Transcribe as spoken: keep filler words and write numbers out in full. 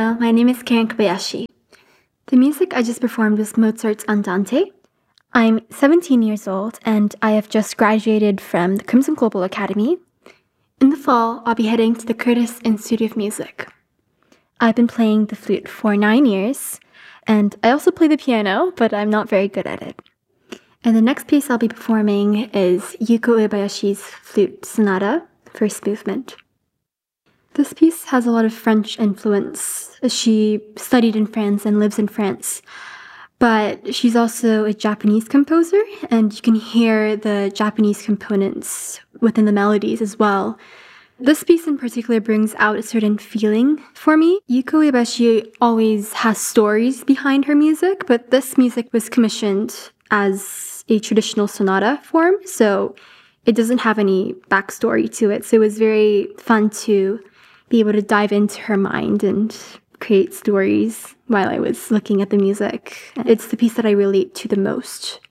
Hello, my name is Karen Kobayashi. The music I just performed was Mozart's Andante. I'm seventeen years old and I have just graduated from the Crimson Global Academy. In the fall, I'll be heading to the Curtis Institute of Music. I've been playing the flute for nine years, and I also play the piano, but I'm not very good at it. And the next piece I'll be performing is Yuko Uebayashi's Flute Sonata, first movement. This piece has a lot of French influence. She studied in France and lives in France, but she's also a Japanese composer, and you can hear the Japanese components within the melodies as well. This piece in particular brings out a certain feeling for me. Yuko Uebayashi always has stories behind her music, but this music was commissioned as a traditional sonata form, so it doesn't have any backstory to it. So it was very fun to be able to dive into her mind and create stories while I was looking at the music. It's the piece that I relate to the most.